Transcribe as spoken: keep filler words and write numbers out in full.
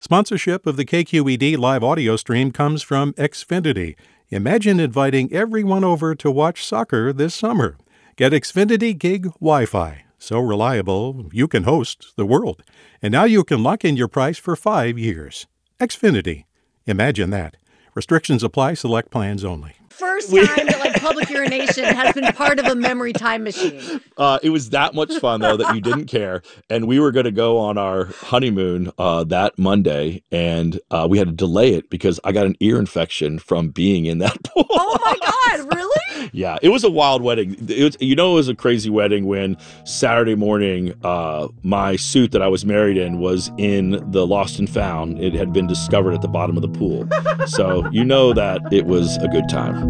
Sponsorship of the K Q E D live audio stream comes from Xfinity. Imagine inviting everyone over to watch soccer this summer. Get Xfinity Gig Wi-Fi. So reliable, you can host the world. And now you can lock in your price for five years. Xfinity. Imagine that. Restrictions apply. Select plans only. First time that like public urination has been part of a memory time machine. Uh, it was that much fun, though, that you didn't care. And we were going to go on our honeymoon uh, that Monday, and uh, we had to delay it because I got an ear infection from being in that pool. Oh, my God. Really? Yeah, it was a wild wedding. It was, you know, it was a crazy wedding when Saturday morning, uh, my suit that I was married in was in the lost and found. It had been discovered at the bottom of the pool. So you know that it was a good time.